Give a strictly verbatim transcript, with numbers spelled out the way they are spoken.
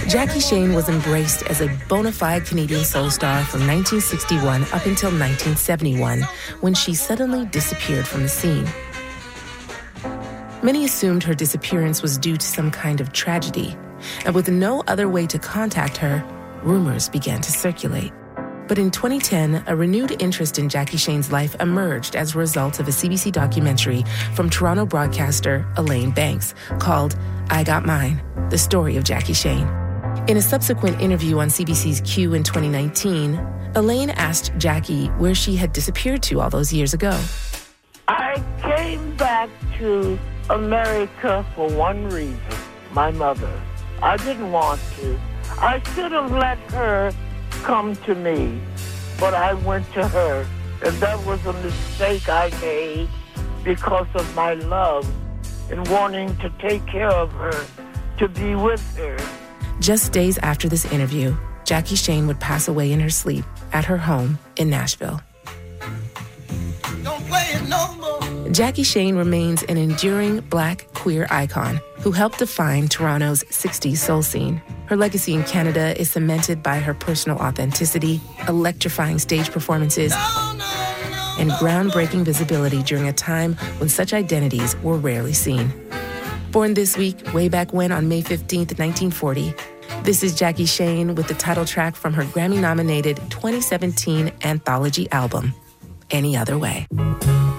Jackie Shane was embraced as a bona fide Canadian soul star from nineteen sixty-one up until nineteen seventy-one, when she suddenly disappeared from the scene. Many assumed her disappearance was due to some kind of tragedy, and with no other way to contact her, rumors began to circulate. But in twenty ten, a renewed interest in Jackie Shane's life emerged as a result of a C B C documentary from Toronto broadcaster Elaine Banks called I Got Mine, The Story of Jackie Shane. In a subsequent interview on C B C's Q in twenty nineteen, Elaine asked Jackie where she had disappeared to all those years ago. I came back to America for one reason, my mother. I didn't want to. I should have let her come to me, but I went to her, and that was a mistake I made because of my love and wanting to take care of her, to be with her. Just days after this interview, Jackie Shane would pass away in her sleep at her home in Nashville. Don't play it no more. Jackie Shane remains an enduring Black queer icon who helped define Toronto's sixties soul scene. Her legacy in Canada is cemented by her personal authenticity, electrifying stage performances, No, no, no, and no, groundbreaking visibility during a time when such identities were rarely seen. Born this week, way back when on May fifteenth, nineteen forty, this is Jackie Shane with the title track from her Grammy-nominated twenty seventeen anthology album, Any Other Way.